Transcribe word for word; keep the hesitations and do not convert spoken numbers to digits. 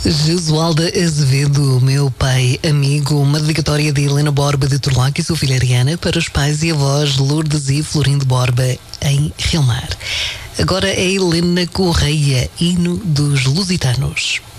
Jesualda Azevedo, meu pai amigo, uma dedicatória de Helena Borba de Turlac e sua filha Ariana para os pais e avós Lourdes e Florindo Borba em Rilmar. Agora é Helena Correia, hino dos Lusitanos.